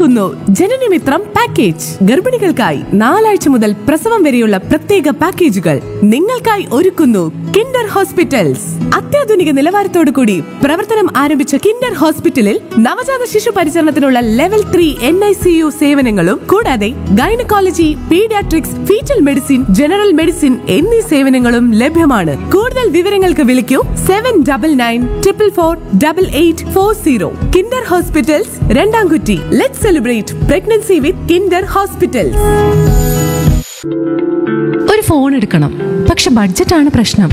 ഒരുക്കുന്നു ജനനമിത്രം പാക്കേജ്. ഗർഭിണികൾക്കായി 4 ആഴ്ച മുതൽ പ്രസവം വരെയുള്ള പ്രത്യേക പാക്കേജുകൾ നിങ്ങൾക്കായി ഒരുക്കുന്നു കിൻഡർ ഹോസ്പിറ്റൽസ്. അത്യാധുനിക നിലവാരത്തോടു കൂടി പ്രവർത്തനം ആരംഭിച്ച കിൻഡർ ഹോസ്പിറ്റലിൽ നവജാത ശിശു പരിചരണത്തിനുള്ള ലെവൽ 3 NICU സേവനങ്ങളും കൂടാതെ gynaecology, paediatrics, fetal medicine, general medicine എന്നീ സേവനങ്ങളും ലഭ്യമാണ്. കൂടുതൽ വിവരങ്ങൾക്ക് വിളിക്കൂ 7944448840. Kinder hospitals, രണ്ടാംകുറ്റി. Let's celebrate pregnancy with Kinder hospitals. ഒരു ഫോൺ എടുക്കണം, പക്ഷെ ബഡ്ജറ്റാണ് പ്രശ്നം.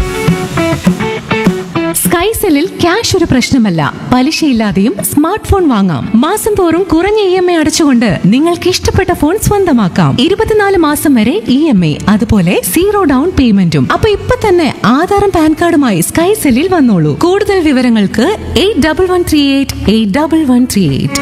സ്കൈസെല്ലിൽ ക്യാഷ് ഒരു പ്രശ്നമല്ല. പലിശയില്ലാതെയും സ്മാർട്ട് ഫോൺ വാങ്ങാം. മാസം തോറും കുറഞ്ഞ EMI അടച്ചുകൊണ്ട് നിങ്ങൾക്ക് ഇഷ്ടപ്പെട്ട ഫോൺ സ്വന്തമാക്കാം. 24 മാസം വരെ EMI, അതുപോലെ 0 ഡൗൺ പേയ്മെന്റും. അപ്പൊ ഇപ്പൊ തന്നെ ആധാറും പാൻ കാർഡുമായി സ്കൈസെല്ലിൽ വന്നോളൂ. കൂടുതൽ വിവരങ്ങൾക്ക് 8138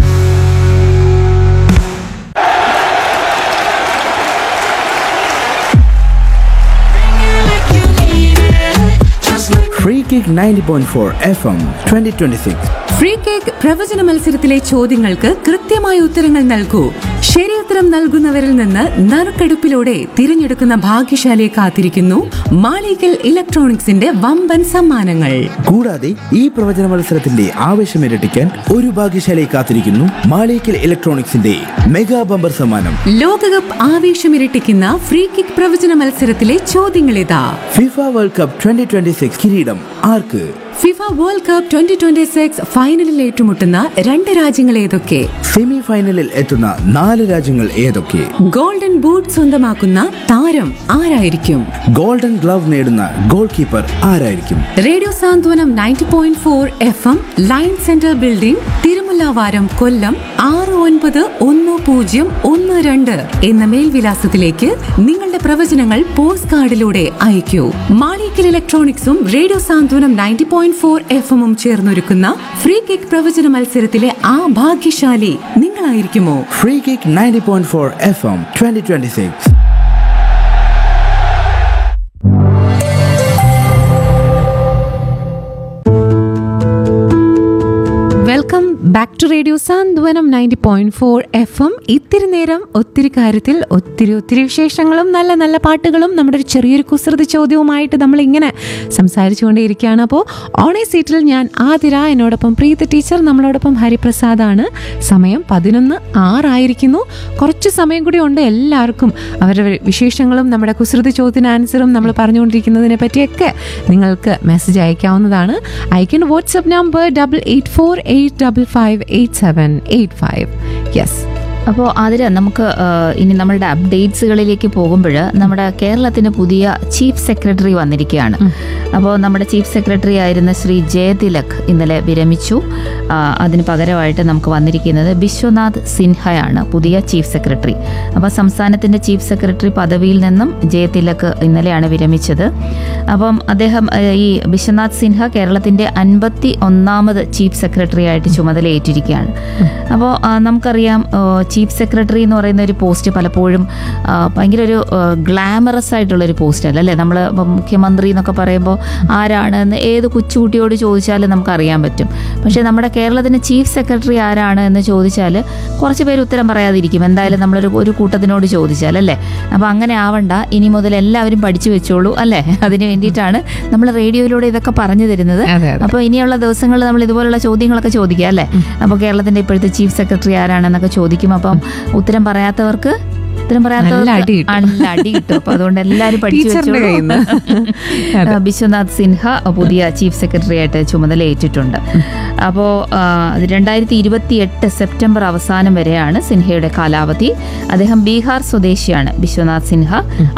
Free Kick 90.4 FM 2026. Free cake പ്രവചന മത്സരത്തിലെ ചോദ്യങ്ങൾക്ക് കൃത്യമായ ഉത്തരങ്ങൾ നൽകൂ. ശരിയുത്തരം നൽകുന്നവരിൽ നിന്ന് നറുക്കെടുപ്പിലൂടെ തിരഞ്ഞെടുക്കുന്ന ഭാഗ്യശാലിയെ കാത്തിരിക്കുന്നു മാളികൽ ഇലക്ട്രോണിക്സിന്റെ വമ്പൻ സമ്മാനങ്ങൾ. കൂടാതെ ഈ പ്രവചന മത്സരത്തിന്റെ ആവേശം ഇരട്ടിക്കാൻ ഒരു ഭാഗ്യശാലിയെ കാത്തിരിക്കുന്നു മാളികൽ ഇലക്ട്രോണിക്സിന്റെ മെഗാ ബമ്പർ സമ്മാനം. ലോകകപ്പ് ആവേശം ഇരട്ടിക്കുന്ന ഫ്രീ കിക്ക് പ്രവചന മത്സരത്തിലെ ചോദ്യങ്ങളിതാ. ഫിഫ വേൾഡ് കപ്പ് 2026 കിരീടം ആർക്ക്? ഫിഫ വേൾഡ് കപ്പ് 2026 ഫൈനലിൽ ഏറ്റുമുട്ടുന്ന 2 രാജ്യങ്ങൾ ഏതൊക്കെ? സെമി ഫൈനലിൽ എത്തുന്ന 4 രാജ്യങ്ങൾ ഏതൊക്കെ? ഗോൾഡൻ ബൂട്ട് സ്വന്തമാക്കുന്ന താരം ആരായിരിക്കും? ഗോൾഡൻ ഗ്ലവ് നേടുന്ന ഗോൾ കീപ്പർ ആരായിരിക്കും? റേഡിയോ സാന്ത്വനം 90.4 FM line centre building, Thirumullavaram, കൊല്ലം 691012 എന്ന മേൽവിലാസത്തിലേക്ക് നിങ്ങളുടെ പ്രവചനങ്ങൾ പോസ്റ്റ് കാർഡിലൂടെ അയക്കൂ. മാളികൽ ഇലക്ട്രോണിക്സും റേഡിയോ സാന്ത്വനം 90.4 FM ചേർന്നൊരുക്കുന്ന ഫ്രീ കിക്ക് പ്രവചന മത്സരത്തിലെ ആ ഭാഗ്യശാലി നിങ്ങളായിരിക്കുമോ? Free kick 90.4 FM 2026. Welcome back to radio Santhwanam 90.4 FM. ഇത്തിരി നേരം ഒത്തിരി കാര്യത്തിൽ ഒത്തിരി വിശേഷങ്ങളും നല്ല നല്ല പാട്ടുകളും നമ്മുടെ ഒരു ചെറിയൊരു കുസൃതി ചോദ്യവുമായിട്ട് നമ്മളിങ്ങനെ സംസാരിച്ചുകൊണ്ടേയിരിക്കുകയാണ്. അപ്പോൾ ഓണേ സീറ്റിൽ ഞാൻ ആതിര, എന്നോടൊപ്പം പ്രീത ടീച്ചർ, നമ്മളോടൊപ്പം ഹരിപ്രസാദാണ്. സമയം 11:06 കുറച്ച് സമയം കൂടി ഉണ്ട്. എല്ലാവർക്കും അവരുടെ വിശേഷങ്ങളും നമ്മുടെ കുസൃതി ചോദ്യത്തിന് ആൻസറും നമ്മൾ പറഞ്ഞുകൊണ്ടിരിക്കുന്നതിനെ പറ്റിയൊക്കെ നിങ്ങൾക്ക് മെസ്സേജ് അയക്കാവുന്നതാണ്. അയക്കുന്ന വാട്സ്ആപ്പ് നമ്പർ 8848558785. യെസ്. അപ്പോൾ അതിൽ നമുക്ക് ഇനി നമ്മളുടെ അപ്ഡേറ്റ്സുകളിലേക്ക് പോകുമ്പോൾ നമ്മുടെ കേരളത്തിന് പുതിയ ചീഫ് സെക്രട്ടറി വന്നിരിക്കുകയാണ്. അപ്പോൾ നമ്മുടെ ചീഫ് സെക്രട്ടറി ആയിരുന്ന ശ്രീ ജയതിലക് ഇന്നലെ വിരമിച്ചു. അതിന് പകരമായിട്ട് നമുക്ക് വന്നിരിക്കുന്നത് ബിശ്വനാഥ് സിൻഹയാണ് പുതിയ ചീഫ് സെക്രട്ടറി. അപ്പോൾ സംസ്ഥാനത്തിൻ്റെ ചീഫ് സെക്രട്ടറി പദവിയിൽ നിന്നും ജയതിലക് ഇന്നലെയാണ് വിരമിച്ചത്. അപ്പം അദ്ദേഹം ഈ ബിശ്വനാഥ് സിൻഹ കേരളത്തിൻ്റെ 51ാമത് ചീഫ് സെക്രട്ടറി ആയിട്ട് ചുമതലയേറ്റിരിക്കുകയാണ്. അപ്പോൾ നമുക്കറിയാം ചീഫ് സെക്രട്ടറി എന്ന് പറയുന്ന ഒരു പോസ്റ്റ് പലപ്പോഴും ഭയങ്കര ഒരു ഗ്ലാമറസ് ആയിട്ടുള്ളൊരു പോസ്റ്റ് അല്ലേ. നമ്മൾ മുഖ്യമന്ത്രി എന്നൊക്കെ പറയുമ്പോൾ ആരാണെന്ന് ഏത് കൊച്ചുകുട്ടിയോട് ചോദിച്ചാലും നമുക്കറിയാൻ പറ്റും. പക്ഷേ നമ്മുടെ കേരളത്തിന് ചീഫ് സെക്രട്ടറി ആരാണ് എന്ന് ചോദിച്ചാൽ കുറച്ച് പേര് ഉത്തരം പറയാതിരിക്കും. എന്തായാലും നമ്മളൊരു കൂട്ടത്തിനോട് ചോദിച്ചാൽ അല്ലേ. അപ്പോൾ അങ്ങനെ ആവണ്ട, ഇനി മുതൽ എല്ലാവരും പഠിച്ചു വെച്ചോളൂ അല്ലേ. അതിന് വേണ്ടിയിട്ടാണ് നമ്മൾ റേഡിയോയിലൂടെ ഇതൊക്കെ പറഞ്ഞു തരുന്നത്. അപ്പോൾ ഇനിയുള്ള ദിവസങ്ങളിൽ നമ്മൾ ഇതുപോലുള്ള ചോദ്യങ്ങളൊക്കെ ചോദിക്കുക അല്ലേ. അപ്പോൾ കേരളത്തിൻ്റെ ഇപ്പോഴത്തെ ചീഫ് സെക്രട്ടറി ആരാണെന്നൊക്കെ ചോദിക്കും. അപ്പം ഉത്തരം പറയാത്തവർക്ക് അടി കിട്ടും. അപ്പൊ അതുകൊണ്ട് എല്ലാവരും പഠിച്ചു വെച്ചു. ബിശ്വനാഥ് സിൻഹ പുതിയ ചീഫ് സെക്രട്ടറി ആയിട്ട് ചുമതലയേറ്റിട്ടുണ്ട്. അപ്പോൾ 2028 സെപ്റ്റംബർ അവസാനം വരെയാണ് സിൻഹയുടെ കാലാവധി. അദ്ദേഹം ബീഹാർ സ്വദേശിയാണ്. ബിശ്വനാഥ് സിൻഹ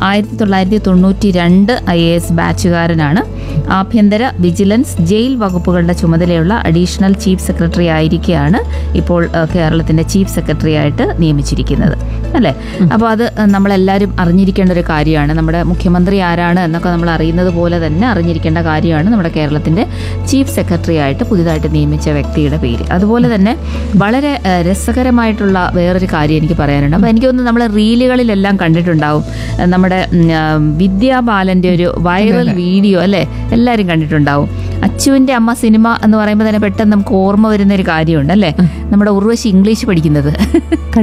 1992 IAS ബാച്ചുകാരനാണ്. ആഭ്യന്തര, വിജിലൻസ്, ജയിൽ വകുപ്പുകളുടെ ചുമതലയുള്ള അഡീഷണൽ ചീഫ് സെക്രട്ടറി ആയിരിക്കെയാണ് ഇപ്പോൾ കേരളത്തിന്റെ ചീഫ് സെക്രട്ടറി ആയിട്ട് നിയമിച്ചിരിക്കുന്നത് അല്ലേ. അപ്പോൾ അത് നമ്മളെല്ലാവരും അറിഞ്ഞിരിക്കേണ്ട ഒരു കാര്യമാണ്. നമ്മുടെ മുഖ്യമന്ത്രി ആരാണ് എന്നൊക്കെ നമ്മൾ അറിയുന്നത് പോലെ തന്നെ അറിഞ്ഞിരിക്കേണ്ട കാര്യമാണ് നമ്മുടെ കേരളത്തിൻ്റെ ചീഫ് സെക്രട്ടറി ആയിട്ട് പുതിയതായിട്ട് നിയമിച്ച വ്യക്തിയുടെ പേര്. അതുപോലെ തന്നെ വളരെ രസകരമായിട്ടുള്ള വേറൊരു കാര്യം എനിക്ക് പറയാനുണ്ട്. അപ്പോൾ എനിക്ക് തോന്നുന്നു നമ്മൾ റീലുകളിലെല്ലാം കണ്ടിട്ടുണ്ടാവും നമ്മുടെ വിദ്യാ ബാലൻ്റെ ഒരു വൈറൽ വീഡിയോ അല്ലേ, എല്ലാവരും കണ്ടിട്ടുണ്ടാവും. അച്ചുവിൻ്റെ അമ്മ സിനിമ എന്ന് പറയുമ്പോൾ തന്നെ പെട്ടെന്ന് നമുക്ക് ഓർമ്മ വരുന്ന ഒരു കാര്യമുണ്ട് അല്ലേ, നമ്മുടെ ഉർവശി ഇംഗ്ലീഷ് പഠിക്കുന്നത്.